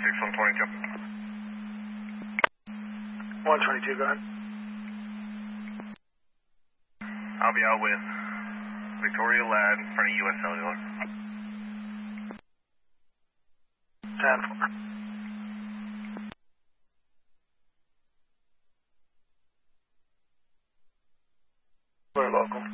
122. 122, go ahead. I'll be out with Victoria Ladd in front of U.S. Cellular. 10-4. We're local.